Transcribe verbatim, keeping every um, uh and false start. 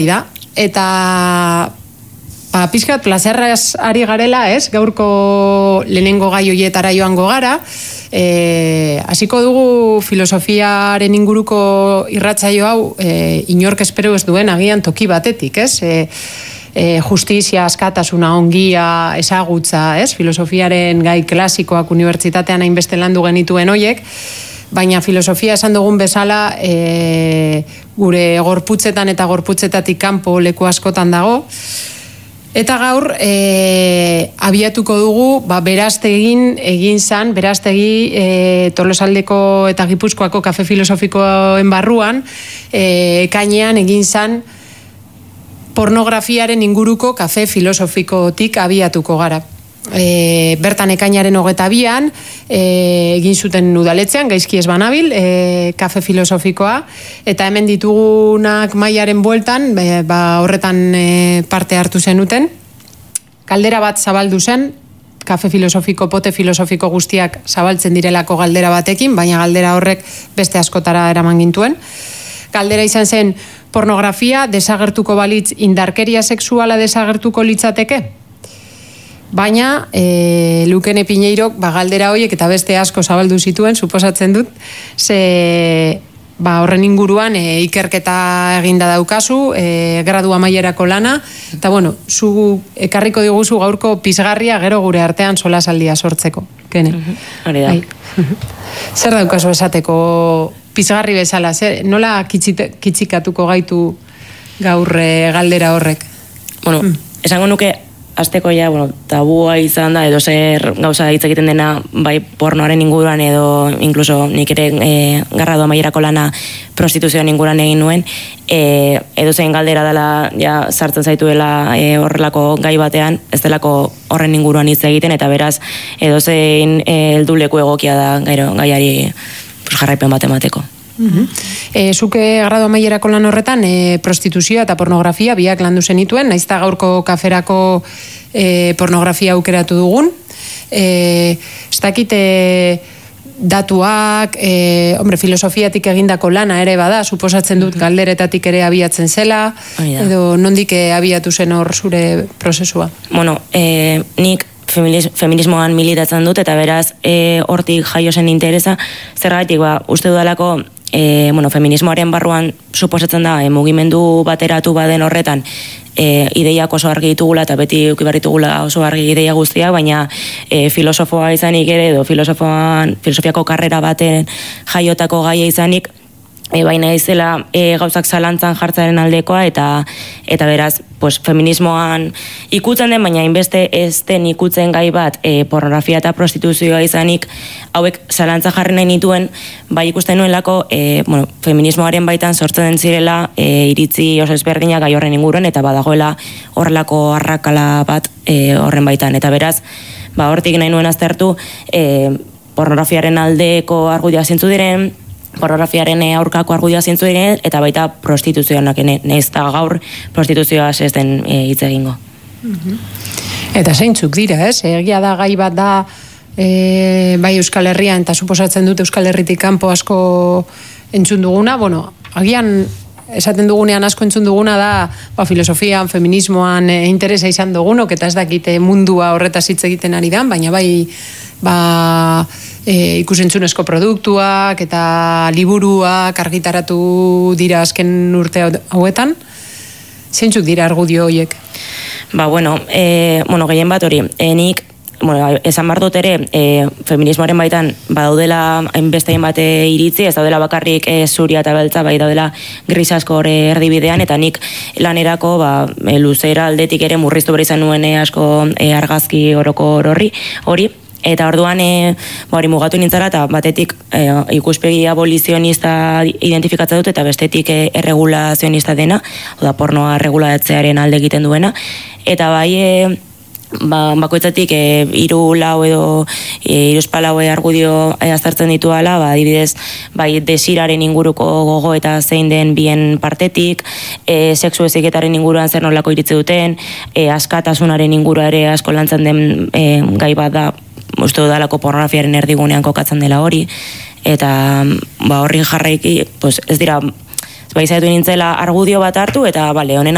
da. Eta ba, pixkat plazerraz ari garela, ez? Gaurko lehenengo gai hoietara joango gara. E, hasiko dugu filosofiaren inguruko irratsaio hau e, inork espero ez duen agian toki batetik, ez? E, e, justizia, askatasuna, ongia, ezagutza, ez? Filosofiaren gai klasikoak unibertsitatean hainbeste landu genituen hoiek, baina filosofia esan dugun bezala e, gure gorputzetan eta gorputzetatik kanpo leku askotan dago. Eta gaur, e, abiatuko dugu, ba, beraztegin egin zan, beraztegi e, Tolosaldeko eta Gipuzkoako kafe filosofikoen barruan, e, ekainean egin zan pornografiaren inguruko kafe filosofikotik abiatuko gara. E, bertan ekainaren hogeta bian, e, egin zuten udaletzean, gaizki ez banabil, e, kafe filosofikoa, eta hemen ditugunak mailaren bueltan, e, ba, horretan e, parte hartu zenuten. Galdera bat zabaldu zen, kafe filosofiko, pote filosofiko guztiak zabaltzen direlako galdera batekin, baina galdera horrek beste askotara eraman gintuen. Galdera izan zen, pornografia desagertuko balitz indarkeria sexuala desagertuko litzateke? Baina, e, Lukene Piñeirok ba, galdera horiek eta beste asko zabaldu zituen, suposatzen dut, ze ba, horren inguruan e, ikerketa eginda daukazu, e, gradu amaierako lana, eta bueno, zu ekarriko diguzu gaurko pizgarria gero gure artean solasaldia sortzeko. Kene? Hori da. Zer daukazu esateko pizgarri bezala, zer, nola kitzite, kitzikatuko gaitu gaur e, galdera horrek? Bueno, mm. esango nuke, azteko ja, bueno, tabua izan da, edo zer gauza hitz egiten dena, bai pornoaren inguruan, edo inkluso nik ere e, garradu amaierako lana prostituzioan inguruan egin nuen, e, edo zein galdera dela ja, sartzen zaituela e, horrelako gai batean, ez delako horren inguruan hitz egiten, eta beraz, edo zein e, helduleku egokia da gairo, gaiari pues, jarraipen bat emateko. Uh-huh. E, zuke gradu amaierako lan horretan e, prostituzioa eta pornografia biak landu zenituen, naizta gaurko kaferako e, pornografia aukeratu dugun. E, ez dakit e, datuak, e, hombre, filosofiatik egindako lana ere bada, suposatzen dut galderetatik ere abiatzen zela, edo nondik abiatu zen hor zure prozesua? Bueno, e, nik feminismoan militatzen dut, eta beraz e, hortik jaio zen interesa, zergatik, ba, uste dudalako e, bueno, feminismoaren barruan suposatzen da, e, mugimendu bateratu baden horretan, e, ideiak oso argi ditugula, eta beti ukibarritugula oso argi ideia guztiak, baina e, filosofoa izanik ere, edo filosofoan, filosofiako karrera baten jaiotako gaia izanik, E, baina izela e, gauzak zalantzan jartzaren aldekoa, eta eta beraz, pues, feminismoan ikutzen den, baina inbeste ez den ikutzen gai bat e, pornografia eta prostituzioa izanik, hauek zalantza jarri nahi nituen, bai ikusten nuelako, e, bueno, feminismoaren baitan sortzen den zirela e, iritzi oso ezberdinak gai horren inguruan, eta badagoela horrelako arrakala bat e, horren baitan, eta beraz, ba, hortik nahi nuen aztertu, e, pornografiaren aldeko argudioa zintzu diren, pornografiaren aurkako argudioa zintzu diren, eta baita prostituzioanak, ez da gaur prostituzioa ez den hitz egingo. Eta zeintzuk dira, ez? Egia da gai bat da e, bai Euskal Herrian, eta suposatzen dut Euskal Herritik kanpo asko entzun duguna, bueno, agian esaten dugunean asko entzun duguna da ba, filosofian, feminismoan e, interesa izan dugunok, eta ez dakite mundua horretaz hitz egiten ari da, baina bai ba, e, ikusentzunezko produktuak eta liburuak argitaratu dira azken urte hauetan. Zeintzuk dira argudio horiek? Ba, bueno, e, bueno gehien bat hori, e, nik bueno, esan behar dut ere, e, feminismoaren baitan badaudela hainbestein bate iritzi, ez daudela bakarrik e, zuria eta beltza, bai daudela gris asko hori erdibidean, eta nik lanerako ba, e, luzera aldetik ere murriztu behar izan nuen e, asko e, argazki oroko horri, hori, eta orduan e, ba, hori mugatu nintzara, eta batetik e, ikuspegi abolizionista identifikatzen dut, eta bestetik e, erregulazionista dena, oda pornoa regulatzearen alde egiten duena, eta bai e, ba, bakoitzatik e, iru lau edo e, iruzpalau argudio e, aztertzen ditu ala, ba, adibidez, bai, desiraren inguruko gogo eta zein den bien partetik, e, sexu eziketaren inguruan zer nolako iritzi duten, e, askatasunaren ingurua ere asko lantzen den e, gai bat da, uste dudalako pornografiaren erdigunean kokatzen dela hori, eta ba, horri jarraiki, pues, ez dira, bai zaitu nintzela argudio bat hartu, eta bale, honen